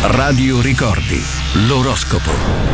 Radio Ricordi, l'oroscopo.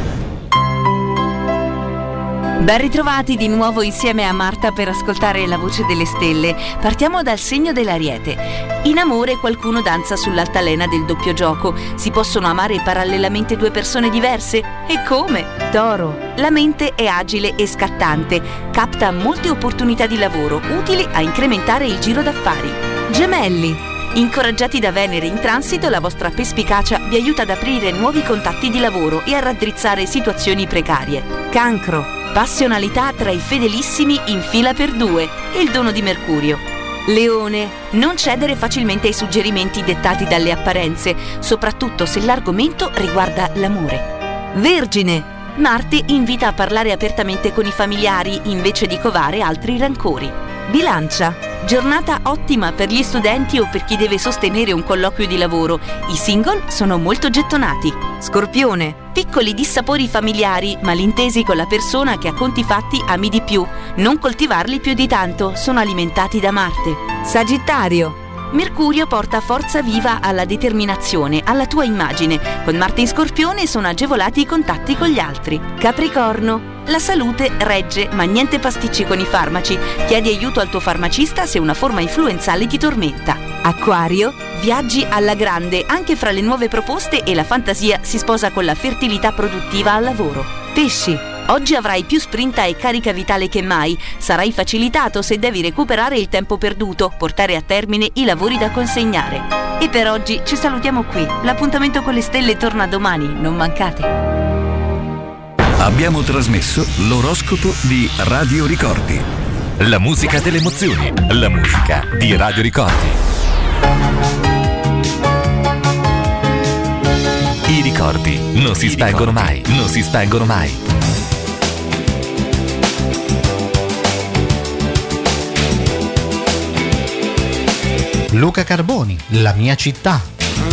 Ben ritrovati di nuovo insieme a Marta per ascoltare la voce delle stelle. Partiamo dal segno dell'Ariete. In amore qualcuno danza sull'altalena del doppio gioco. Si possono amare parallelamente due persone diverse? E come? Toro. La mente è agile e scattante. Capta molte opportunità di lavoro utili a incrementare il giro d'affari. Gemelli. Incoraggiati da Venere in transito, la vostra perspicacia vi aiuta ad aprire nuovi contatti di lavoro e a raddrizzare situazioni precarie. Cancro. Passionalità tra i fedelissimi in fila per due, il dono di Mercurio. Leone, non cedere facilmente ai suggerimenti dettati dalle apparenze, soprattutto se l'argomento riguarda l'amore. Vergine, Marte invita a parlare apertamente con i familiari invece di covare altri rancori. Bilancia, giornata ottima per gli studenti o per chi deve sostenere un colloquio di lavoro. I single sono molto gettonati. Scorpione, piccoli dissapori familiari, malintesi con la persona che a conti fatti ami di più. Non coltivarli più di tanto, sono alimentati da Marte. Sagittario, Mercurio porta forza viva alla determinazione, alla tua immagine. Con Marte in Scorpione sono agevolati i contatti con gli altri. Capricorno, la salute regge, ma niente pasticci con i farmaci. Chiedi aiuto al tuo farmacista se una forma influenzale ti tormenta. Acquario, viaggi alla grande anche fra le nuove proposte e la fantasia si sposa con la fertilità produttiva al lavoro. Pesci, oggi avrai più sprinta e carica vitale che mai. Sarai facilitato se devi recuperare il tempo perduto, portare a termine i lavori da consegnare. E per oggi ci salutiamo qui. L'appuntamento con le stelle torna domani, non mancate. Abbiamo trasmesso l'oroscopo di Radio Ricordi. La musica delle emozioni, la musica di Radio Ricordi. I ricordi non si spengono mai, non si spengono mai. Luca Carboni, La mia città.